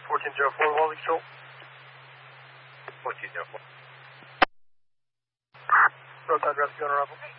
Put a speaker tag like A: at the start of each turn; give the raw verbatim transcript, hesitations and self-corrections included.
A: fourteen zero four, quality control.
B: fourteen zero four.
A: Road time, rescue on arrival.